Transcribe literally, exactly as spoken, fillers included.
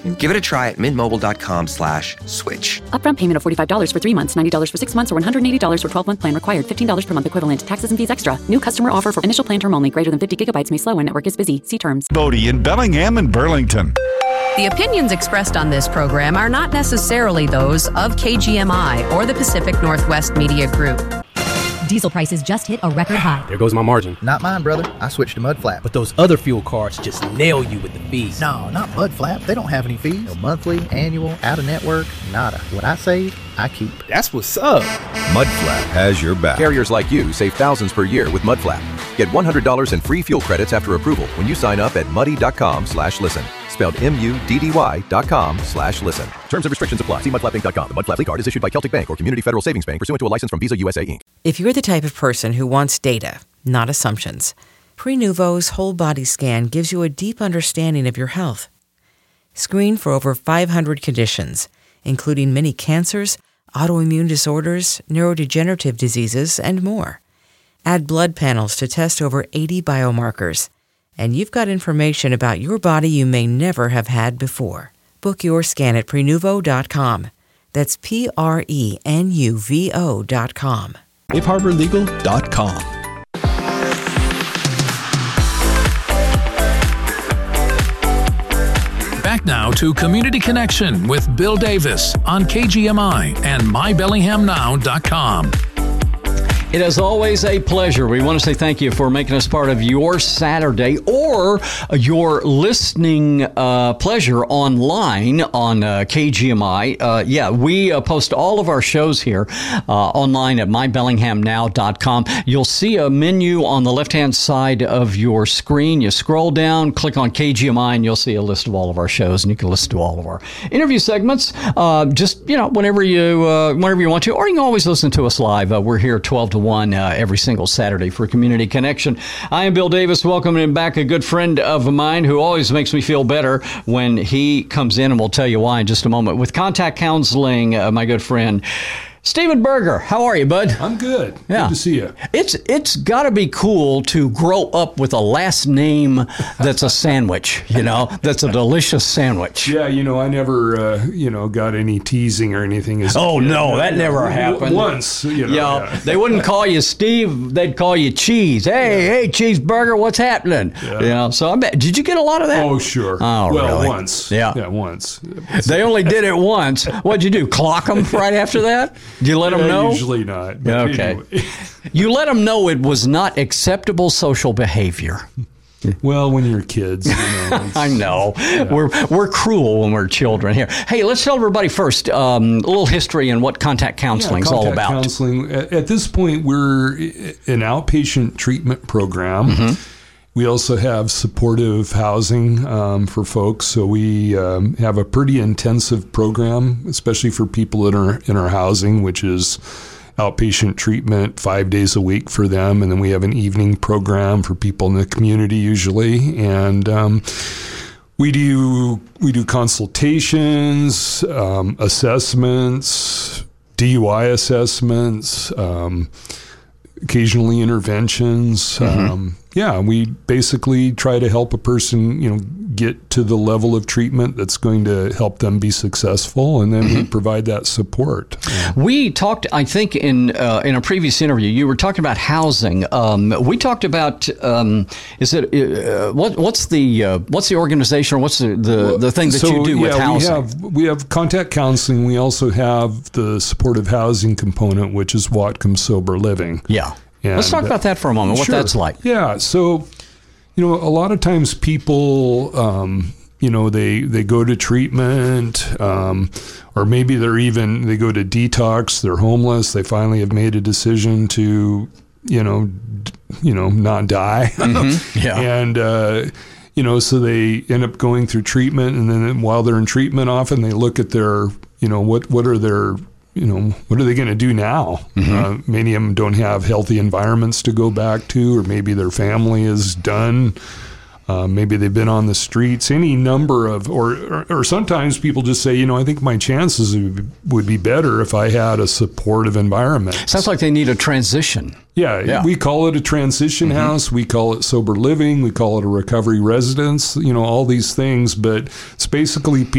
Give it a try at mintmobile.com slash switch. Upfront payment of forty-five dollars for three months, ninety dollars for six months, or one hundred eighty dollars for twelve-month plan required. fifteen dollars per month equivalent. Taxes and fees extra. New customer offer for initial plan term only. Greater than fifty gigabytes may slow when network is busy. See terms. Bodie in Bellingham and Burlington. The opinions expressed on this program are not necessarily those of K G M I or the Pacific Northwest Media Group. Diesel prices just hit a record high. There goes my margin. Not mine, brother. I switched to Mud Flap. But those other fuel cards just nail you with the fees. No, not Mud Flap. They don't have any fees. No monthly, annual, out-of-network, nada. What I save, I keep. That's what's up. Mudflap has your back. Carriers like you save thousands per year with Mudflap. Get one hundred dollars in free fuel credits after approval when you sign up at muddy.com slash listen. Spelled M-U-D-D-Y dot com slash listen. Terms and restrictions apply. See mudflap inc dot com. The Mudflap Fleet Card is issued by Celtic Bank or Community Federal Savings Bank pursuant to a license from Visa U S A, Incorporated. If you're the type of person who wants data, not assumptions, Prenuvo's whole body scan gives you a deep understanding of your health. Screen for over five hundred conditions, including many cancers, autoimmune disorders, neurodegenerative diseases, and more. Add blood panels to test over eighty biomarkers, and you've got information about your body you may never have had before. Book your scan at Prenuvo dot com. That's P R E N U V O dot com. safe harbor legal dot com. Back now to Community Connection with Bill Davis on K G M I and my bellingham now dot com. It is always a pleasure. We want to say thank you for making us part of your Saturday or your listening uh, pleasure online on uh, K G M I. Uh, yeah, we uh, post all of our shows here uh, online at my bellingham now dot com. You'll see a menu on the left-hand side of your screen. You scroll down, click on K G M I, and you'll see a list of all of our shows, and you can listen to all of our interview segments. Uh, just, you know, whenever you uh, whenever you want to, or you can always listen to us live. Uh, we're here twelve to one uh, every single Saturday for Community Connection. I am Bill Davis, welcoming back a good friend of mine who always makes me feel better when he comes in, and we'll tell you why in just a moment. With Contact Counseling, uh, my good friend Stephen Berger. How are you, bud? I'm good. Yeah. Good to see you. It's it's got to be cool to grow up with a last name that's a sandwich, you know, that's a delicious sandwich. Yeah, you know, I never, uh, you know, got any teasing or anything. As oh, no, that never happened. Once, you know. Yeah, yeah. They wouldn't call you Steve. They'd call you Cheese. Hey, yeah. hey, Cheeseburger, what's happening? Yeah. You know, so I bet, did you get a lot of that? Oh, sure. Oh, well, really? once. Yeah. Yeah, once. They only did it once. What'd you do, clock them right after that? Did you let them yeah, know? Usually not. Okay. Anyway. You let them know it was not acceptable social behavior. Well, when you're kids, you know. I know. Yeah. We're we're cruel when we're children here. Hey, let's tell everybody first um, a little history and what Contact Counseling is yeah, all about. Contact Counseling. At, at this point, we're an outpatient treatment program. Mm-hmm. We also have supportive housing um, for folks. So we um, have a pretty intensive program, especially for people in our, in our housing, which is outpatient treatment five days a week for them. And then we have an evening program for people in the community usually. And um, we do we do consultations, um, assessments, D U I assessments, um, occasionally interventions. Mm-hmm. Um, yeah, we basically try to help a person, you know, get to the level of treatment that's going to help them be successful, and then mm-hmm. we provide that support. Yeah. We talked, I think, in uh, in a previous interview, you were talking about housing. Um, we talked about um, is it uh, what what's the uh, what's the organization or what's the the, the thing that so, you do yeah, with housing? We have we have Contact Counseling. We also have the supportive housing component, which is Whatcom Sober Living. Yeah. And let's talk about that for a moment, what sure. that's like. Yeah, so, you know, a lot of times people, um, you know, they, they go to treatment, um, or maybe they're even, they go to detox, they're homeless, they finally have made a decision to, you know, d- you know, not die. Mm-hmm. Yeah. And, uh, you know, so they end up going through treatment, and then while they're in treatment, often they look at their, you know, what, what are their, you know, what are they going to do now? Mm-hmm. Uh, many of them don't have healthy environments to go back to, or maybe their family is done. Uh, maybe they've been on the streets. Any number of, or, or or sometimes people just say, you know, I think my chances would be better if I had a supportive environment. Sounds like they need a transition. Yeah, yeah. We call it a transition mm-hmm. house. We call it sober living. We call it a recovery residence. You know, all these things, but it's basically